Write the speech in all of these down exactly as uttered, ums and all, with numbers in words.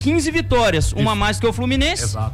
quinze vitórias, Isso. uma a mais que o Fluminense. Exato.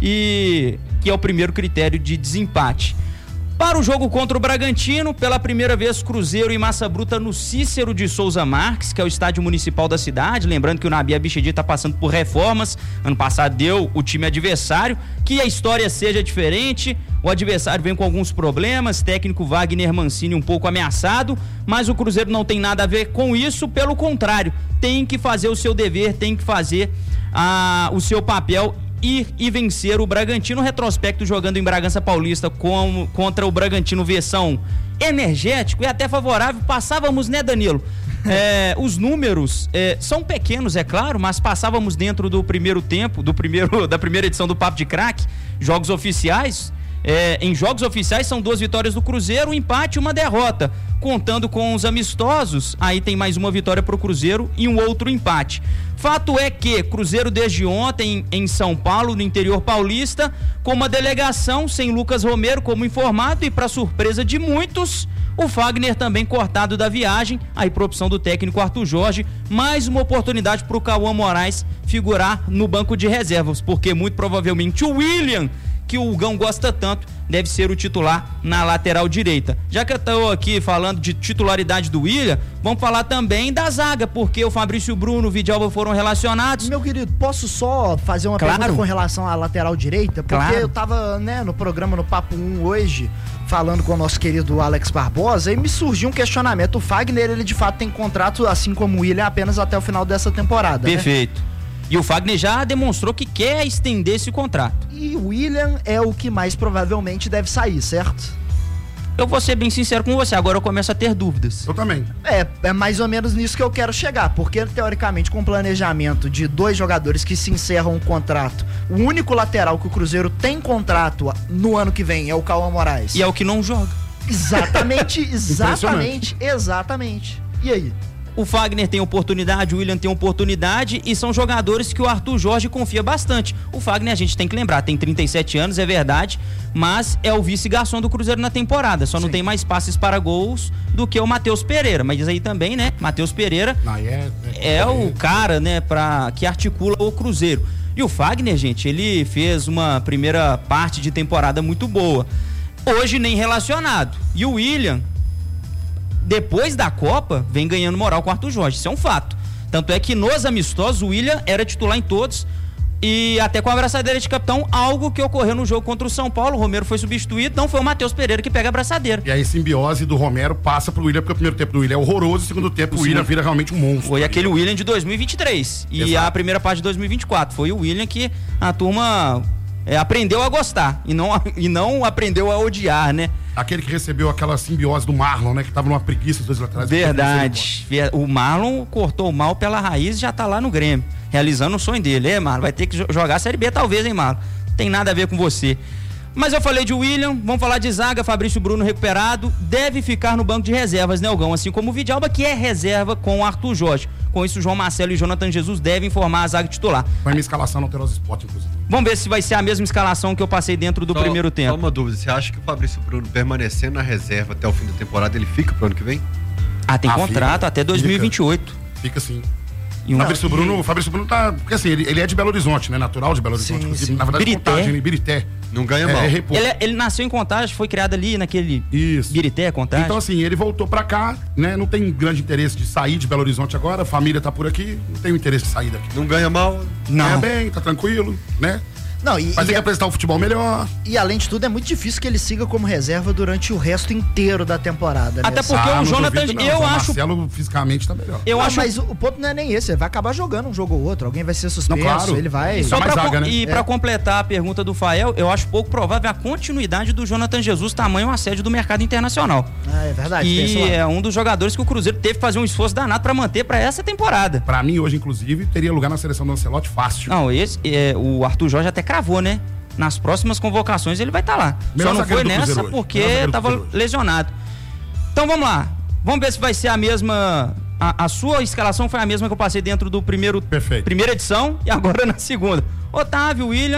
E que é o primeiro critério de desempate. Para o jogo contra o Bragantino, pela primeira vez Cruzeiro e Massa Bruta no Cícero de Souza Marques, que é o estádio municipal da cidade. Lembrando que o Nabi Abichedi está passando por reformas. Ano passado deu o time adversário. Que a história seja diferente. O adversário vem com alguns problemas. Técnico Wagner Mancini um pouco ameaçado. Mas o Cruzeiro não tem nada a ver com isso. Pelo contrário, tem que fazer o seu dever, tem que fazer ah, o seu papel. Ir e vencer o Bragantino. Retrospecto jogando em Bragança Paulista com, contra o Bragantino versão energético e até favorável. Passávamos, né, Danilo? É, os números é, são pequenos, é claro, mas passávamos dentro do primeiro tempo, do primeiro, da primeira edição do Papo de Craque, jogos oficiais. É, em jogos oficiais são duas vitórias do Cruzeiro, um empate e uma derrota. Contando com os amistosos, aí tem mais uma vitória pro Cruzeiro e um outro empate. Fato é que Cruzeiro desde ontem em São Paulo, no interior paulista, com uma delegação sem Lucas Romero como informado e para surpresa de muitos, o Fagner também cortado da viagem, aí por opção do técnico Arthur Jorge, mais uma oportunidade pro Cauã Moraes figurar no banco de reservas, porque muito provavelmente o William, que o Hugão gosta tanto, deve ser o titular na lateral direita. Já que eu estou aqui falando de titularidade do William, vamos falar também da zaga, porque o Fabrício Bruno, o Vidalba foram relacionados. Meu querido, posso só fazer uma Claro. pergunta com relação à lateral direita? Porque Claro. eu tava, né, no programa no Papo um hoje, falando com o nosso querido Alex Barbosa, e me surgiu um questionamento. O Fagner, ele de fato tem contrato, assim como o William, apenas até o final dessa temporada, Perfeito. Né? E o Fagner já demonstrou que quer estender esse contrato. E o William é o que mais provavelmente deve sair, certo? Eu vou ser bem sincero com você, agora eu começo a ter dúvidas. Eu também. É, é mais ou menos nisso que eu quero chegar, porque teoricamente com o planejamento de dois jogadores que se encerram um contrato, o único lateral que o Cruzeiro tem contrato no ano que vem é o Cauã Moraes. E é o que não joga. Exatamente, exatamente, exatamente. E aí? O Fagner tem oportunidade, o William tem oportunidade e são jogadores que o Arthur Jorge confia bastante. O Fagner, a gente tem que lembrar, tem trinta e sete anos, é verdade, mas é o vice-garçom do Cruzeiro na temporada. Só Sim. não tem mais passes para gols do que o Matheus Pereira. Mas aí também, né, Matheus Pereira Não, é, é, é o cara, né, pra, que articula o Cruzeiro. E o Fagner, gente, ele fez uma primeira parte de temporada muito boa. Hoje nem relacionado. E o William, depois da Copa, vem ganhando moral com o Arthur Jorge, isso é um fato. Tanto é que nos amistosos o William era titular em todos e até com a abraçadeira de capitão, algo que ocorreu no jogo contra o São Paulo. O Romero foi substituído, não foi o Matheus Pereira que pega a abraçadeira. E aí simbiose do Romero passa pro William, porque o primeiro tempo do William é horroroso, o segundo tempo o, o William vira realmente um monstro. Foi aquele William de dois mil e vinte e três e Exato. A primeira parte de dois mil e vinte e quatro. Foi o William que a turma é, aprendeu a gostar e não, e não aprendeu a odiar, né? Aquele que recebeu aquela simbiose do Marlon, né? Que tava numa preguiça dos dois laterais. Verdade. O Marlon cortou o mal pela raiz e já tá lá no Grêmio, realizando o sonho dele. É, Marlon, vai ter que jogar a Série B talvez, hein, Marlon? Tem nada a ver com você. Mas eu falei de William, vamos falar de zaga. Fabrício Bruno recuperado, deve ficar no banco de reservas, né, Hugão? Assim como o Vidalba, que é reserva com o Arthur Jorge. Com isso, João Marcelo e Jonathan Jesus devem formar a zaga titular. Foi minha escalação no Alterosa Sport, inclusive. Vamos ver se vai ser a mesma escalação que eu passei dentro do só, primeiro tempo. Só uma dúvida, você acha que o Fabrício Bruno permanecendo na reserva até o fim da temporada, ele fica pro ano que vem? Ah, tem ah, contrato fica, até dois mil e vinte e oito. Fica, fica sim. E um... Fabrício Bruno, Fabrício Bruno tá. Porque assim, ele, ele é de Belo Horizonte, né? Natural de Belo Horizonte. Sim, sim. Na verdade, Birité. Contagem, Birité. Não ganha mal. É, é ele, ele nasceu em Contagem, foi criado ali naquele Isso. Birité, Contagem. Então assim, ele voltou pra cá, né? Não tem grande interesse de sair de Belo Horizonte agora, a família tá por aqui, não tem o interesse de sair daqui. Não ganha mal? Não. Ganha bem, tá tranquilo, né? Não, e, Mas tem e, que apresentar um futebol melhor. E além de tudo, é muito difícil que ele siga como reserva durante o resto inteiro da temporada. Até né? porque Ah, o não Jonathan, duvido, não. eu O acho... Marcelo fisicamente tá melhor. Eu não, acho... Mas o, o ponto não é nem esse, ele vai acabar jogando um jogo ou outro, alguém vai ser suspenso, Não, claro. ele vai... E, só mais pra, zaga, né? e É. pra completar a pergunta do Fael, eu acho pouco provável a continuidade do Jonathan Jesus, tamanho assédio do mercado internacional. Ah, é verdade. tem esse E lado. é um dos jogadores que o Cruzeiro teve que fazer um esforço danado pra manter pra essa temporada. Pra mim, hoje, inclusive, teria lugar na seleção do Ancelotti fácil. Não, esse, é, o Arthur Jorge até cravou, né? Nas próximas convocações ele vai estar tá lá. Melhor Só não foi zagueiro do nessa Cruzeiro hoje. porque Melhor zagueiro do tava Cruzeiro hoje. lesionado. Então vamos lá. Vamos ver se vai ser a mesma... A, a sua escalação foi a mesma que eu passei dentro do primeiro... Perfeito. Primeira edição e agora na segunda. Otávio, William,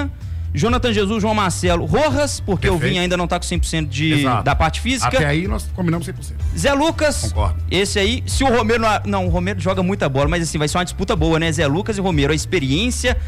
Jonathan Jesus, João Marcelo, Rojas, porque Perfeito. o Vinha ainda não tá com cem por cento de, Exato. da parte física. Até aí nós combinamos cem por cento. Zé Lucas. Concordo. Esse aí, se o Romero... Não, não, o Romero joga muita bola, mas assim, vai ser uma disputa boa, né? Zé Lucas e Romero, a experiência